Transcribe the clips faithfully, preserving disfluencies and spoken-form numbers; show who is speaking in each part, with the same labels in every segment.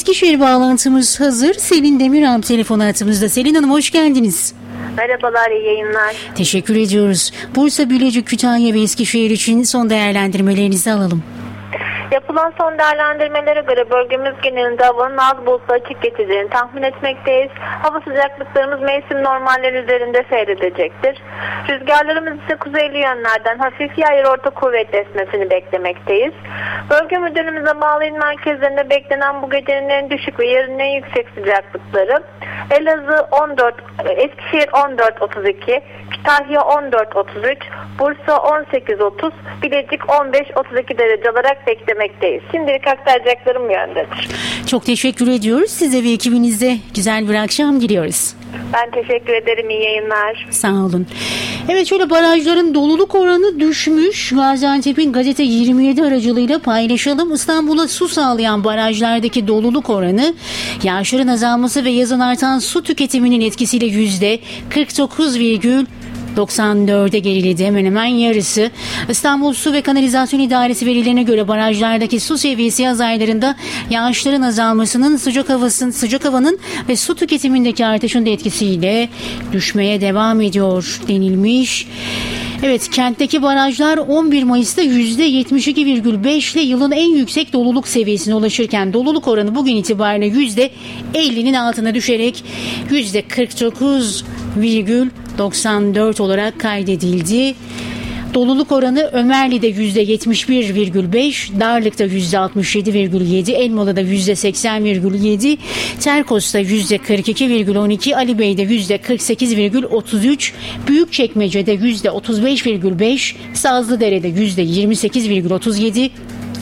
Speaker 1: Eskişehir bağlantımız hazır. Selin Demirhan telefon hattımızda. Selin Hanım hoş geldiniz.
Speaker 2: Merhabalar, iyi yayınlar.
Speaker 1: Teşekkür ediyoruz. Bursa, Bilecik, Kütahya ve Eskişehir için son değerlendirmelerinizi alalım.
Speaker 2: Yapılan son değerlendirmelere göre bölgemiz genelinde havanın az bulutlu açık geçeceğini tahmin etmekteyiz. Hava sıcaklıklarımız mevsim normalleri üzerinde seyredecektir. Rüzgarlarımız ise kuzeyli yönlerden hafif yağar orta kuvvetli esmesini beklemekteyiz. Bölge müdürümüze bağlı il merkezlerinde beklenen bu gecenin en düşük ve yarının en yüksek sıcaklıkları Elazığ on dört, Eskişehir on dört otuz iki, Kütahya on dört otuz üç, Bursa on sekiz otuz, Bilecik on beş otuz iki derece olarak beklemekteyiz. Şimdilik aktaracaklarım bu yöndedir.
Speaker 1: Çok teşekkür ediyoruz. Size ve ekibinize güzel bir akşam diliyoruz.
Speaker 2: Ben teşekkür ederim. İyi yayınlar.
Speaker 1: Sağ olun. Evet, şöyle barajların doluluk oranı düşmüş. Gaziantep'in Gazete yirmi yedi aracılığıyla paylaşalım. İstanbul'a su sağlayan barajlardaki doluluk oranı yağışların azalması ve yazın artan su tüketiminin etkisiyle yüzde kırk dokuz virgül doksan dörde geriledi, hemen hemen yarısı. İstanbul Su ve Kanalizasyon İdaresi verilerine göre barajlardaki su seviyesi yaz aylarında yağışların azalmasının, sıcak havasının, sıcak havanın ve su tüketimindeki artışın da etkisiyle düşmeye devam ediyor denilmiş. Evet, kentteki barajlar on bir Mayıs'ta yüzde yetmiş iki virgül beş ile yılın en yüksek doluluk seviyesine ulaşırken doluluk oranı bugün itibariyle yüzde ellinin altına düşerek yüzde kırk dokuz virgül doksan dört olarak kaydedildi. Doluluk oranı Ömerli'de yüzde yetmiş bir virgül beş, Darlık'ta yüzde altmış yedi virgül yedi, Elmalı'da yüzde seksen virgül yedi, Terkos'ta yüzde kırk iki virgül on iki, Ali Bey'de yüzde kırk sekiz virgül otuz üç, Büyükçekmece'de yüzde otuz beş virgül beş, Sazlıdere'de yüzde yirmi sekiz virgül otuz yedi,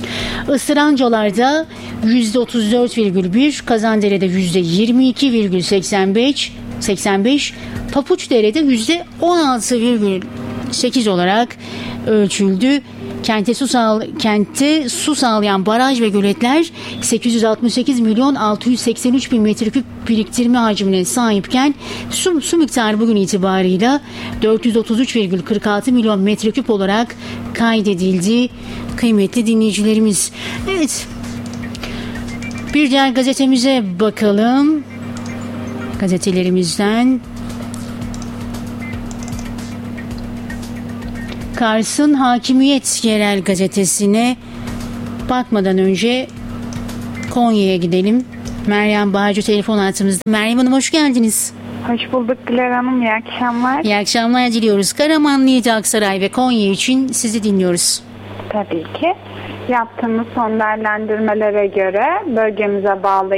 Speaker 1: Isırancalar'da yüzde otuz dört virgül bir, Kazandere'de yüzde yirmi iki virgül seksen beş, seksen beş, Papuçdere'de yüzde on altı virgül sekiz olarak ölçüldü. Kente su, sağ, kente su sağlayan baraj ve göletler sekiz yüz altmış sekiz milyon altı yüz seksen üç bin metreküp biriktirme hacmine sahipken su, su miktarı bugün itibarıyla dört yüz otuz üç virgül kırk altı milyon metreküp olarak kaydedildi. Kıymetli dinleyicilerimiz. Evet. Bir diğer gazetemize bakalım. Gazetelerimizden Kars'ın Hakimiyet Yerel Gazetesi'ne bakmadan önce Konya'ya gidelim. Meryem Bağcı telefon hattımızda. Meryem Hanım hoş geldiniz.
Speaker 3: Hoş bulduk Güler Hanım. İyi akşamlar.
Speaker 1: İyi akşamlar diliyoruz. Karaman, Niğde, Aksaray ve Konya için sizi dinliyoruz.
Speaker 3: Tabii ki. Yaptığımız son değerlendirmelere göre bölgemize bağlı